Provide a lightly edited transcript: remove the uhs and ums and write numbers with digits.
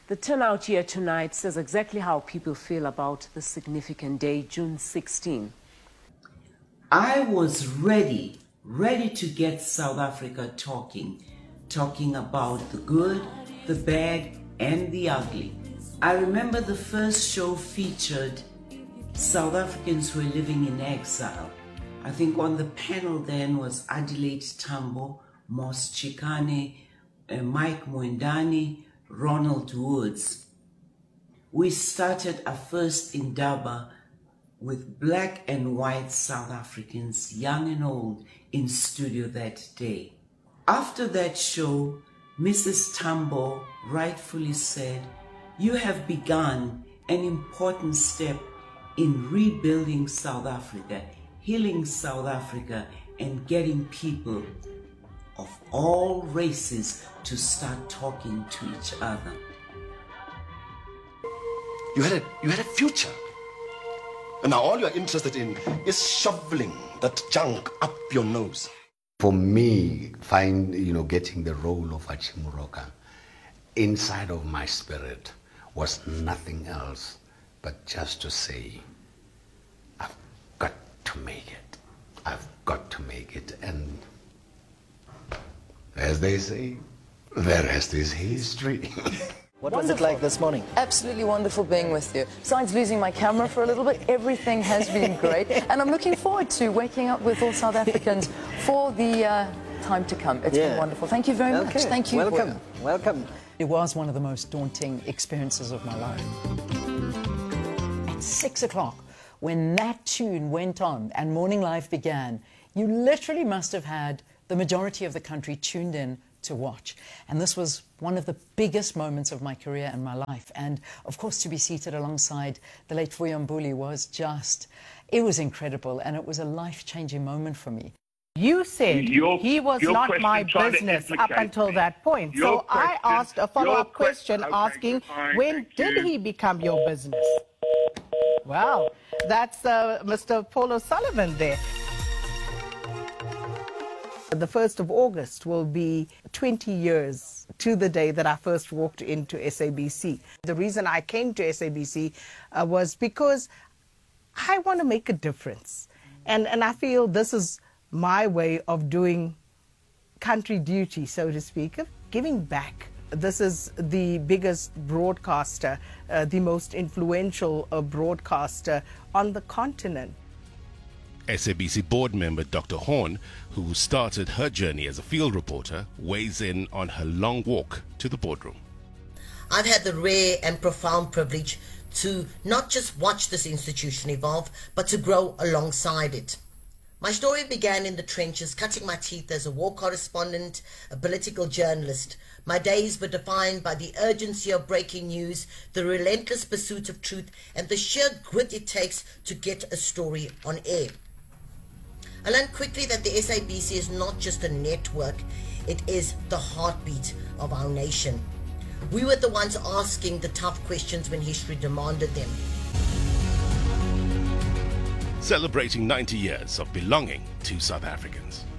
The turnout here tonight says exactly how people feel about the significant day, June 16. I was ready to get South Africa talking about the good, the bad, and the ugly. I remember the first show featured South Africans who were living in exile. I think on the panel then was Adelaide Tambo, Mos Chikane, Mike Mwendani, Ronald Woods. We started our first Indaba with black and white South Africans, young and old, in studio that day. After that show, Mrs. Tambo rightfully said, "You have begun an important step in rebuilding South Africa, healing South Africa, and getting people of all races to start talking to each other." You had a future. And now all you're interested in is shoveling that junk up your nose. For me, getting the role of Achimuroka inside of my spirit was nothing else but just to say, I've got to make it. I've got to make it. And as they say, the rest is history. What was it like this morning? Absolutely wonderful being with you. Besides losing my camera for a little bit, everything has been great. And I'm looking forward to waking up with all South Africans for the time to come. It's been wonderful. Thank you very much. Thank you. Welcome. Welcome. It was one of the most daunting experiences of my life. At 6 o'clock, when that tune went on and Morning Live began, you literally must have had the majority of the country tuned in to watch. And this was one of the biggest moments of my career and my life. And of course, to be seated alongside the late Vuyo Mbuli was just, it was incredible. And it was a life-changing moment for me. You said he was not my business up until that point. So I asked a follow-up question asking, when did he become your business? Well, that's Mr. Paul O'Sullivan there. The 1st of August will be 20 years to the day that I first walked into SABC. The reason I came to SABC was because I want to make a difference. And I feel this is my way of doing country duty, so to speak, of giving back. This is the biggest broadcaster, the most influential broadcaster on the continent. SABC board member Dr. Horn, who started her journey as a field reporter, weighs in on her long walk to the boardroom. I've had the rare and profound privilege to not just watch this institution evolve, but to grow alongside it. My story began in the trenches, cutting my teeth as a war correspondent, a political journalist. My days were defined by the urgency of breaking news, the relentless pursuit of truth, and the sheer grit it takes to get a story on air. I learned quickly that the SABC is not just a network, it is the heartbeat of our nation. We were the ones asking the tough questions when history demanded them. Celebrating 90 years of belonging to South Africans.